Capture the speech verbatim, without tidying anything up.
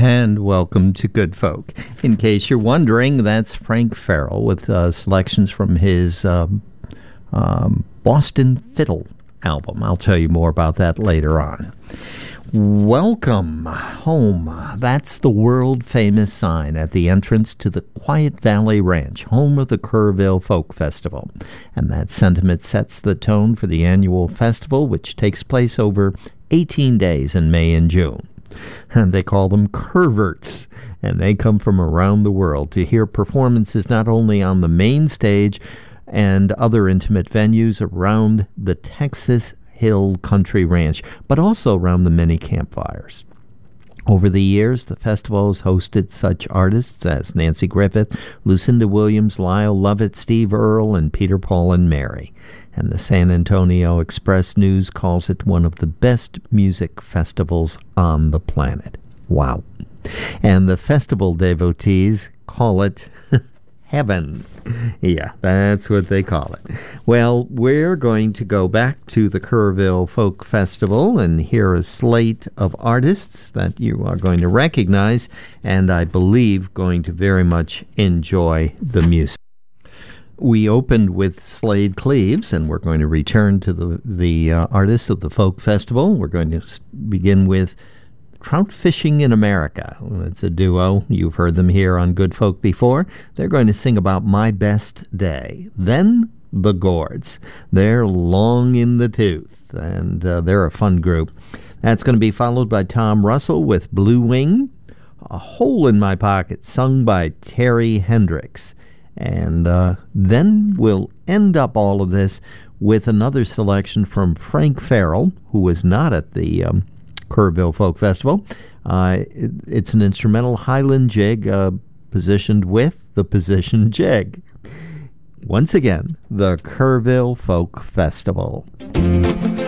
And welcome to Good Folk. In case you're wondering, that's Frank Farrell with uh, selections from his uh, um, Boston Fiddle album. I'll tell you more about that later on. Welcome home. That's the world-famous sign at the entrance to the Quiet Valley Ranch, home of the Kerrville Folk Festival. And that sentiment sets the tone for the annual festival, which takes place over eighteen days in May and June. And they call them Kerverts, and they come from around the world to hear performances not only on the main stage and other intimate venues around the Texas Hill Country Ranch, but also around the many campfires. Over the years, the festival has hosted such artists as Nancy Griffith, Lucinda Williams, Lyle Lovett, Steve Earle, and Peter, Paul, and Mary. And the San Antonio Express-News calls it one of the best music festivals on the planet. Wow. And the festival devotees call it heaven. Yeah, that's what they call it. Well, we're going to go back to the Kerrville Folk Festival and hear a slate of artists that you are going to recognize and I believe going to very much enjoy the music. We opened with Slade Cleaves, and we're going to return to the, the uh, artists of the Folk Festival. We're going to begin with Trout Fishing in America. It's a duo. You've heard them here on Good Folk before. They're going to sing about My Best Day. Then the Gourds. They're long in the tooth, and uh, they're a fun group. That's going to be followed by Tom Russell with Blue Wing. A Hole in My Pocket, sung by Terry Hendricks. And uh, then we'll end up all of this with another selection from Frank Farrell, who was not at the um, Kerrville Folk Festival. Uh, it, it's an instrumental Highland jig uh, positioned with the position jig. Once again, the Kerrville Folk Festival.